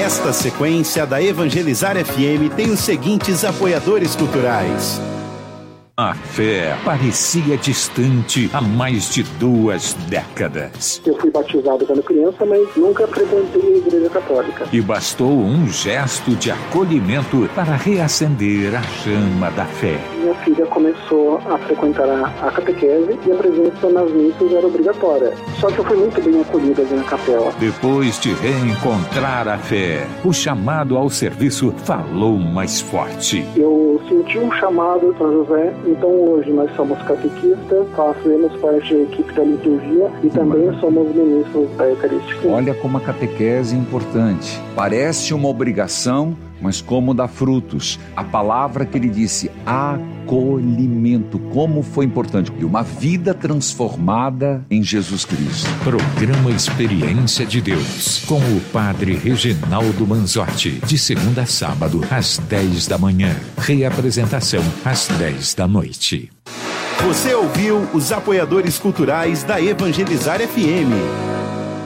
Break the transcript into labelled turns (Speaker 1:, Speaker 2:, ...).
Speaker 1: Esta sequência da Evangelizar FM tem os seguintes apoiadores culturais.
Speaker 2: A fé parecia distante há mais de 2 décadas.
Speaker 3: Eu fui batizado quando criança, mas nunca frequentei a Igreja Católica.
Speaker 2: E bastou um gesto de acolhimento para reacender a chama da fé.
Speaker 3: Minha filha começou a frequentar a catequese e a presença nas missas era obrigatória. Só que eu fui muito bem acolhido ali na capela.
Speaker 2: Depois de reencontrar a fé, o chamado ao serviço falou mais forte.
Speaker 3: Eu senti um chamado para José, então hoje nós somos catequistas, fazemos parte da equipe da liturgia e também somos ministros da Eucarística.
Speaker 4: Olha como a catequese é importante. Parece uma obrigação, mas como dá frutos. A palavra que ele disse, acolhimento, como foi importante. E uma vida transformada em Jesus Cristo.
Speaker 2: Programa Experiência de Deus, com o Padre Reginaldo Manzotti, de segunda a sábado, às 10 da manhã. Reapresentação, às 10 da noite.
Speaker 1: Você ouviu os apoiadores culturais da Evangelizar FM.